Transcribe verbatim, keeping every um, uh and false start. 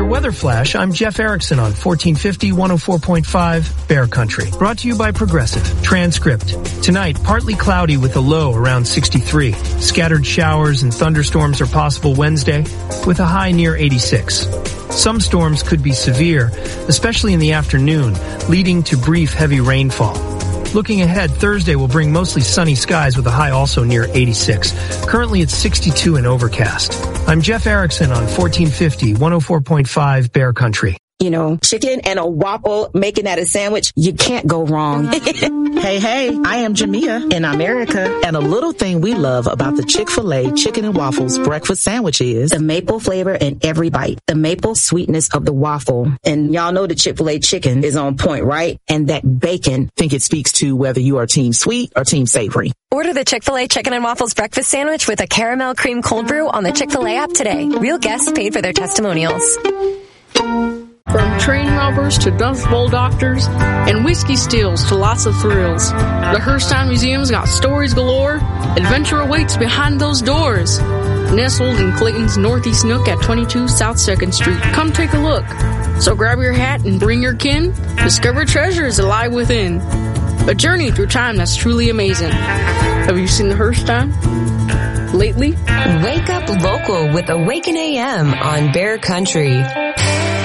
Weather Flash, I'm Jeff Erickson on fourteen fifty, one oh four point five Bear Country. Brought to you by Progressive. Transcript. Tonight, partly cloudy with a low around sixty-three. Scattered showers and thunderstorms are possible Wednesday with a high near eighty-six. Some storms could be severe, especially in the afternoon, leading to brief heavy rainfall. Looking ahead, Thursday will bring mostly sunny skies with a high also near eighty-six. Currently it's sixty-two and overcast. I'm Jeff Erickson on fourteen fifty, one oh four point five Bear Country. You know, chicken and a waffle, making that a sandwich, you can't go wrong. Hey, hey, I am Jamia. And I'm Erica. And a little thing we love about the Chick-fil-A Chicken and Waffles breakfast sandwich is the maple flavor in every bite, the maple sweetness of the waffle. And y'all know the Chick-fil-A chicken is on point, right? And that bacon. I think it speaks to whether you are team sweet or team savory. Order the Chick-fil-A Chicken and Waffles breakfast sandwich with a caramel cream cold brew on the Chick-fil-A app today. Real guests paid for their testimonials. From train robbers to Dust Bowl doctors and whiskey steals to lots of thrills, the Hearthstone Museum's got stories galore. Adventure awaits behind those doors. Nestled in Clayton's Northeast Nook at twenty-two South second Street. Come take a look. So grab your hat and bring your kin. Discover treasures alive within. A journey through time that's truly amazing. Have you seen the Hearthstone lately? Wake up local with Awaken A M on Bear Country.